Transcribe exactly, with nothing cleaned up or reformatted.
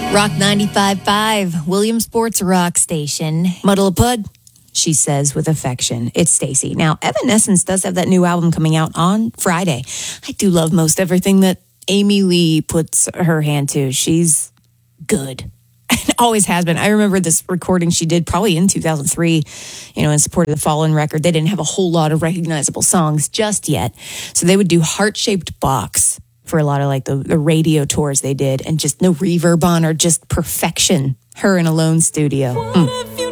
Rock ninety-five point five, Williamsport's rock station. Muddle a pud, she says with affection. It's Stacy. Now, Evanescence does have that new album coming out on Friday. I do love most everything that Amy Lee puts her hand to. She's good. It always has been. I remember this recording she did probably in two thousand three, you know, in support of the Fallen record. They didn't have a whole lot of recognizable songs just yet. So they would do Heart-Shaped Box for a lot of like the, the radio tours they did, and just no reverb on or just perfection. Her in a lone studio. Mm.